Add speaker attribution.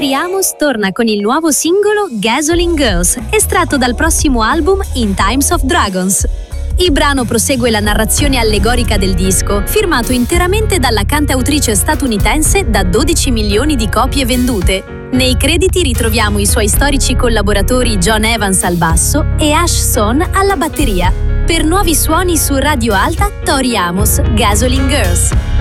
Speaker 1: Tori Amos torna con il nuovo singolo Gasoline Girls, estratto dal prossimo album In Times of Dragons. Il brano prosegue la narrazione allegorica del disco, firmato interamente dalla cantautrice statunitense da 12 milioni di copie vendute. Nei crediti ritroviamo i suoi storici collaboratori John Evans al basso e Ash Son alla batteria. Per nuovi suoni su Radio Alta, Tori Amos, Gasoline Girls.